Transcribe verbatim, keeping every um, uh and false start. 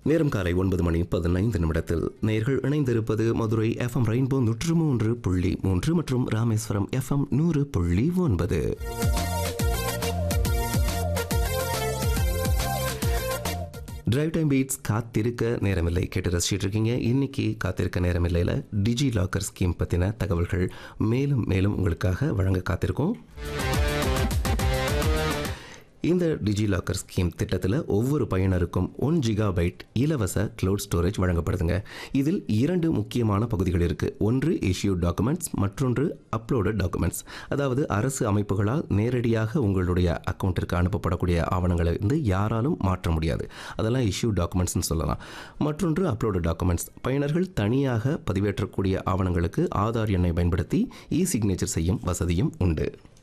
நேரம் காலை ஒன்பது மணி பதினைந்து நிமிடத்தில் நேர்கள் இணைந்திருப்பது மதுரை எஃப்எம் ரெயின்போ நூற்று மூன்று புள்ளி மூன்று மற்றும் ராமேஸ்வரம் எஃப்எம் நூறு புள்ளி ஒன்பது. டிரைவ் டைம் பீட்ஸ் காத்திருக்க நேரமில்லை கேட்டு ரசிச்சுட்டு இருக்கீங்க. இன்னைக்கு காத்திருக்க நேரமில்லையில் டிஜி லாக்கர் ஸ்கீம் பற்றின தகவல்கள் மேலும் மேலும் உங்களுக்காக வழங்க காத்திருக்கோம். இந்த டிஜி லாக்கர் ஸ்கீம் திட்டத்தில் ஒவ்வொரு பயனருக்கும் ஒன் ஜிகாபைட் இலவச க்ளவுட் ஸ்டோரேஜ் வழங்கப்படுதுங்க. இதில் இரண்டு முக்கியமான பகுதிகள் இருக்குது. ஒன்று இஷ்யூட் டாக்குமெண்ட்ஸ், மற்றொன்று அப்லோடட் டாக்குமெண்ட்ஸ். அதாவது அரசு அமைப்புகளால் நேரடியாக உங்களுடைய அக்கௌண்ட்டிற்கு அனுப்பப்படக்கூடிய ஆவணங்களை வந்து யாராலும் மாற்ற முடியாது. அதெல்லாம் இஷ்யூட் டாக்குமெண்ட்ஸ்னு சொல்லலாம். மற்றொன்று அப்லோடட் டாக்குமெண்ட்ஸ். பயனர்கள் தனியாக பதிவேற்றக்கூடிய ஆவணங்களுக்கு ஆதார் எண்ணை பயன்படுத்தி இ சிக்னேச்சர் செய்யும் வசதியும் உண்டு.